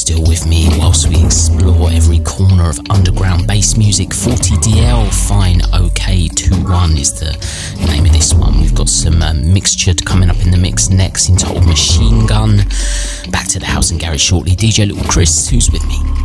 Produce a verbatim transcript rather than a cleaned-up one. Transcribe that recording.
still with me whilst we explore every corner of underground bass music. forty D L, Fine OK twenty-one is the name of this one. We've got some um, Mixtured coming up in the mix next, entitled Machine Gun. Back to the house and garage shortly. D J Little Chris, who's with me?